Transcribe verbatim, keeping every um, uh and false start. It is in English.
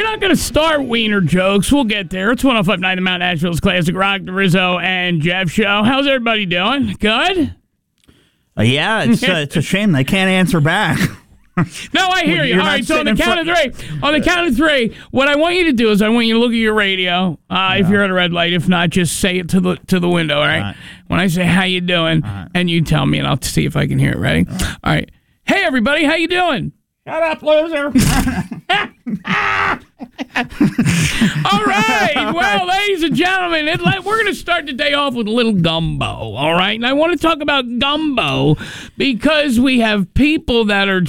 not going to start wiener jokes. We'll get there. It's one oh five point nine The Mount Nashville's Classic Rock, the Rizzo and Jeff Show. How's everybody doing? Good? Uh, yeah, it's uh, it's a shame they can't answer back. No, I hear you. All right, so on the count of three, on the count of three, what I want you to do is I want you to look at your radio. Uh, yeah. If you're at a red light, if not, just say it to the to the window. All right. All right. When I say how you doing, right. and you tell me, and I'll see if I can hear it. Ready? All right. All right. Hey, everybody, how you doing? Shut up, loser. All right. Well, ladies and gentlemen, it, we're going to start the day off with a little gumbo. All right. And I want to talk about gumbo because we have people that are